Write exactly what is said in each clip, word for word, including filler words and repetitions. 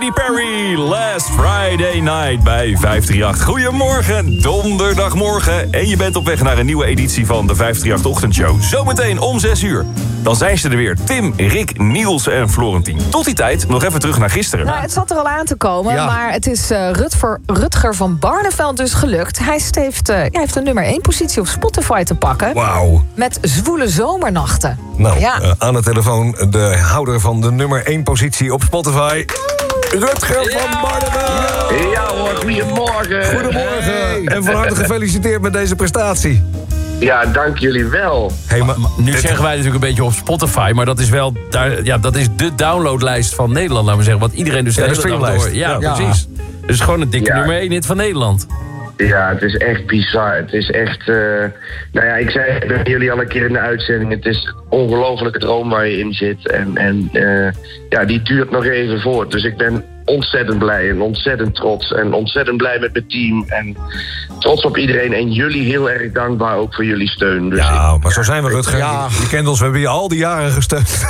Katy Perry, Last Friday Night bij vijf drie acht. Goedemorgen, donderdagmorgen. En je bent op weg naar een nieuwe editie van de vijf drie acht Ochtendshow. Zometeen om zes uur. Dan zijn ze er weer. Tim, Rick, Niels en Florentien. Tot die tijd nog even terug naar gisteren. Nou, het zat er al aan te komen, Ja. maar het is uh, Rutger, Rutger van Barneveld dus gelukt. Hij heeft, uh, hij heeft de nummer één positie op Spotify te pakken. Wauw. Met Zwoele Zomernachten. Nou, Ja. uh, aan de telefoon de houder van de nummer één positie op Spotify. Rutger van Barneveld. Ja hoor, goedemorgen. Goedemorgen. Hey. En van harte gefeliciteerd met deze prestatie. Ja, dank jullie wel. Hey, maar, Nu dit- zeggen wij natuurlijk een beetje op Spotify, maar dat is wel daar, ja, dat is de downloadlijst van Nederland, laten we zeggen. Want iedereen dus de Ja, de hele dag streamlijst. door. Ja, Ja. precies. Dus gewoon een dikke Ja. nummer één hit van Nederland. Ja, het is echt bizar. Het is echt... eh, nou ja, ik zei bij jullie al een keer in de uitzending... het is een ongelofelijke droom waar je in zit. En, en eh, ja, die duurt nog even voort. Dus ik ben ontzettend blij en ontzettend trots. En ontzettend blij met mijn team. En trots op iedereen. En jullie heel erg dankbaar ook voor jullie steun. Dus Ja, ik- maar zo zijn we, Rutger. Ja. Je kent ons, we hebben je al die jaren gesteund.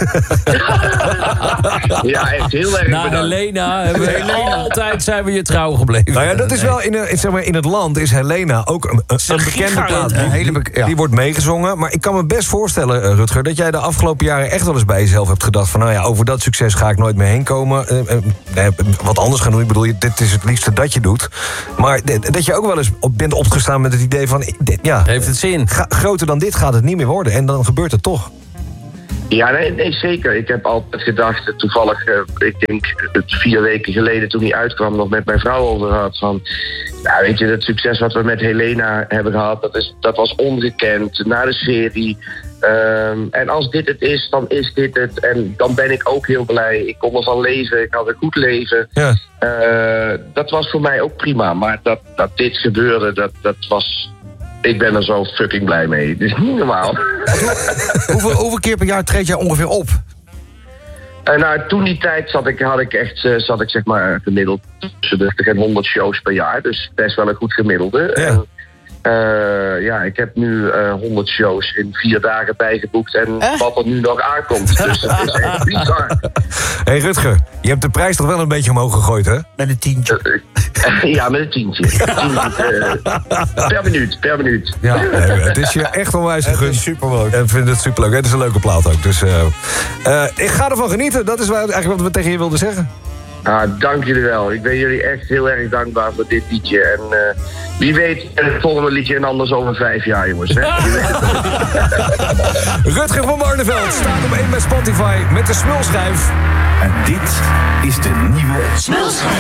ja, echt heel erg Na bedankt. Helena hebben we altijd zijn we je trouw gebleven. Nou ja, dat is wel in, een- zeg maar, in het land is Helena ook een, een, een bekende giga- plaat. een Die, hele bek- ja. die wordt meegezongen. Maar ik kan me best voorstellen, eh, Rutger, dat jij de afgelopen jaren echt wel eens bij jezelf hebt gedacht van, nou ja, over dat succes ga ik nooit meer heen komen. Eh, eh, eh, wat anders gaan doen. Ik bedoel, je- dit is het liefste dat je doet. Maar d- dat je ook wel eens op, bent opgestaan met het idee van, eh, dit- ja, Heeft het zin? ga- groter dan dit gaat het niet meer worden. En dan gebeurt het toch. Ja, nee, nee, zeker. Ik heb altijd gedacht, eh, toevallig, eh, ik denk het vier weken geleden toen hij uitkwam, nog met mijn vrouw over gehad van, nou weet je, het succes wat we met Helena hebben gehad, dat, is, dat was ongekend, na de serie. Ehm, en als dit het is, dan is dit het. En dan ben ik ook heel blij. Ik kon ervan leven, ik had een goed leven. Ja. Eh, dat was voor mij ook prima. Maar dat, dat dit gebeurde, dat, dat was... Ik ben er zo fucking blij mee. Het is niet normaal. Hoeveel, hoeveel keer per jaar treed jij ongeveer op? En nou, toen die tijd zat ik, had ik echt, eh, zat ik zeg maar gemiddeld tussen de en honderd shows per jaar. Dus best wel een goed gemiddelde. Ja. En, eh, ja, ik heb nu eh, honderd shows in vier dagen bijgeboekt. En wat er nu nog aankomt. Dus het is echt bizar. Hé hey Rutger, je hebt de prijs toch wel een beetje omhoog gegooid, hè? Met een tientje. Ja, met een tientje. tientje eh, per minuut, per minuut. Ja, nee, het is je echt onwijs gegund. Het is superleuk. En ik vind het superleuk. Het is een leuke plaat ook. Dus eh, eh, ik ga ervan genieten. Dat is waar- eigenlijk wat we tegen je wilden zeggen. Ah, dank jullie wel. Ik ben jullie echt heel erg dankbaar voor dit liedje. En eh, wie weet, het volgende liedje en anders over vijf jaar, jongens. Hè? Je weet het. Rutger van Barneveld staat op één bij Spotify met de smulschijf. En dit is de nieuwe